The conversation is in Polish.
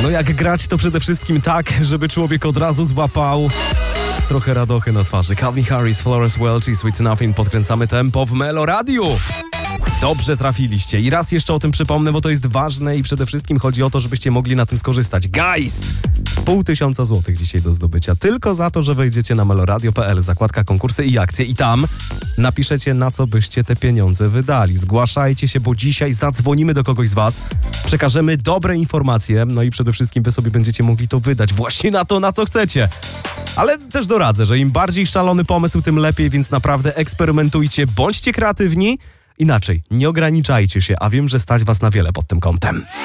No jak grać, to przede wszystkim tak, żeby człowiek od razu złapał trochę radochy na twarzy. Calvin Harris, Florence Welch i Sweet Nothing. Podkręcamy tempo w Meloradiu. Dobrze trafiliście. I raz jeszcze o tym przypomnę, bo to jest ważne i przede wszystkim chodzi o to, żebyście mogli na tym skorzystać. Guys! 500 złotych dzisiaj do zdobycia. Tylko za to, że wejdziecie na meloradio.pl, zakładka konkursy i akcje i tam napiszecie, na co byście te pieniądze wydali. Zgłaszajcie się, bo dzisiaj zadzwonimy do kogoś z was, przekażemy dobre informacje, no i przede wszystkim wy sobie będziecie mogli to wydać właśnie na to, na co chcecie. Ale też doradzę, że im bardziej szalony pomysł, tym lepiej, więc naprawdę eksperymentujcie, bądźcie kreatywni. Inaczej, nie ograniczajcie się, a wiem, że stać was na wiele pod tym kątem.